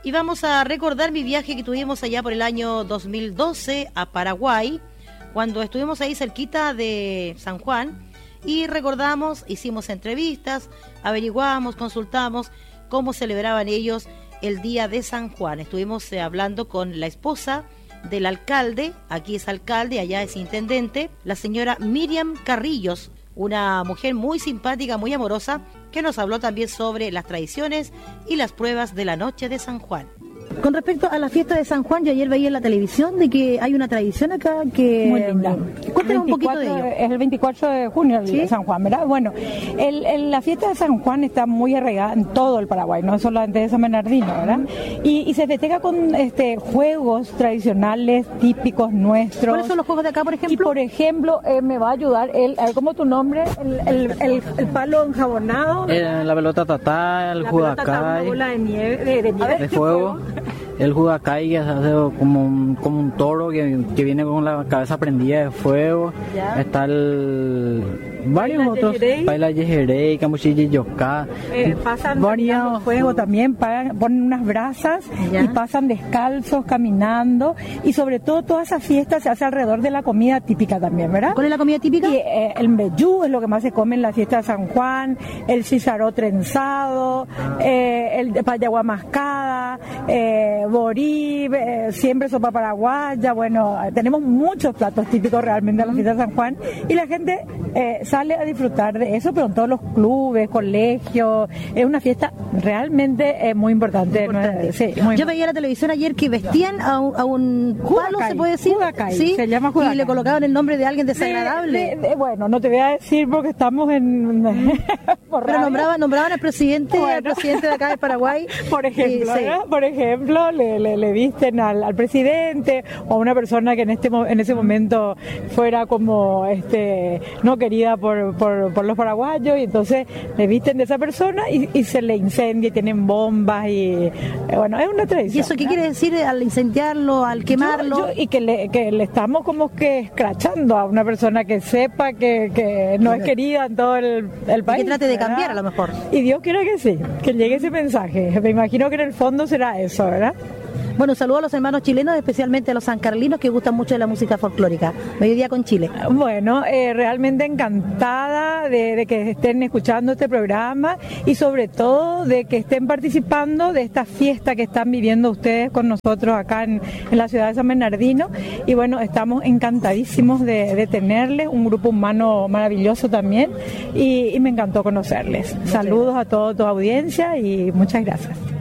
Y vamos a recordar mi viaje que tuvimos allá por el año 2012 a Paraguay, cuando estuvimos ahí cerquita de San Juan y recordamos, hicimos entrevistas, averiguamos, consultamos cómo celebraban ellos el día de San Juan. Estuvimos hablando con la esposa del alcalde, aquí es alcalde, allá es intendente, la señora Miriam Carrillos, una mujer muy simpática, muy amorosa, que nos habló también sobre las tradiciones y las pruebas de la noche de San Juan. Con respecto a la fiesta de San Juan, yo ayer veía en la televisión de que hay una tradición acá que... Muy linda. Cuéntanos un poquito de ello. Es el 24 de junio el ¿Sí? San Juan, ¿verdad? Bueno, la fiesta de San Juan está muy arraigada en todo el Paraguay, no solamente de San Bernardino, ¿verdad? Y se festeja con juegos tradicionales, típicos nuestros. ¿Cuáles son los juegos de acá, por ejemplo? Y por ejemplo, me va a ayudar, ¿cómo es tu nombre? El palo enjabonado. La pelota tatá, el judacay. Una bola de nieve, de fuego. El judacay que se hace como un toro que viene con la cabeza prendida de fuego. ¿Ya? Está varios otros. Baila yejerey, camuchilli yocá. Pasan varios fuego también, ponen unas brasas. ¿Ya? Y pasan descalzos, caminando. Y sobre todo toda esa fiesta se hace alrededor de la comida típica también, ¿verdad? ¿Cuál es la comida típica? Y, el mbeyú es lo que más se come en la fiesta de San Juan, el chícharo trenzado, el payagua mascada, borí, siempre sopa paraguaya. Bueno, tenemos muchos platos típicos realmente de la fiesta de San Juan y la gente sale a disfrutar de eso, pero en todos los clubes, colegios. Es una fiesta realmente muy importante. Sí, yo veía en la televisión ayer que vestían a un palo, ¿se puede decir? Judacay, ¿sí? Se llama Judacay. Y le colocaban el nombre de alguien desagradable. Bueno, no te voy a decir porque estamos en... pero nombraban al presidente, al presidente de acá de Paraguay. Por ejemplo, sí. Por ejemplo, le visten al presidente o a una persona que en ese momento fuera como no querida por los paraguayos, y entonces le visten de esa persona y se le incendia y tienen bombas y bueno, es una tradición. ¿Y eso qué quiere decir al incendiarlo, al quemarlo? Y que le estamos como que escrachando a una persona que sepa que no es querida en todo el país. Y que trate de cambiar a lo mejor. Y Dios quiera que sí, que llegue ese mensaje. Me imagino que en el fondo será eso, ¿verdad? Bueno, saludo a los hermanos chilenos, especialmente a los sancarlinos que gustan mucho de la música folclórica. Mediodía con Chile. Bueno, realmente encantada de que estén escuchando este programa y sobre todo de que estén participando de esta fiesta que están viviendo ustedes con nosotros acá en la ciudad de San Bernardino. Y bueno, estamos encantadísimos de tenerles, un grupo humano maravilloso también y me encantó conocerles. Saludos a toda tu audiencia y muchas gracias.